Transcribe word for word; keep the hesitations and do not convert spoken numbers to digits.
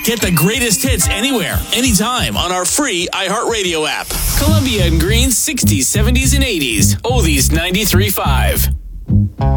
Get the greatest hits anywhere, anytime on our free iHeartRadio app. Columbia and Green's sixties, seventies, and eighties. Oldies ninety-three point five.